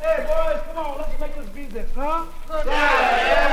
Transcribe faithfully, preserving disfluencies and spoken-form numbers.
Hey, boys, come on, let's make this business, huh? Yeah, yeah.